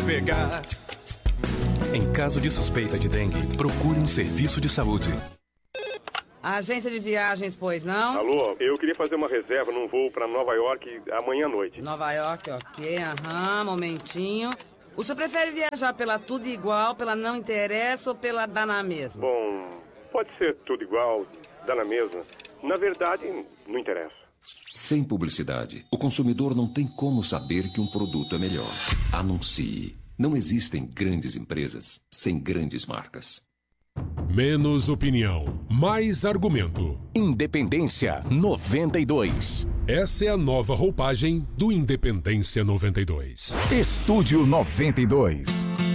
pegar. Em caso de suspeita de dengue, procure um serviço de saúde. Agência de viagens, pois não? Alô, eu queria fazer uma reserva num voo para Nova York amanhã à noite. Nova York, ok, momentinho. O senhor prefere viajar pela tudo igual, pela não interessa ou pela dá na mesma? Bom, pode ser tudo igual, dá na mesma. Na verdade, não interessa. Sem publicidade, o consumidor não tem como saber que um produto é melhor. Anuncie. Não existem grandes empresas sem grandes marcas. Menos opinião, mais argumento. Independência 92. Essa é a nova roupagem do Independência 92. Estúdio 92.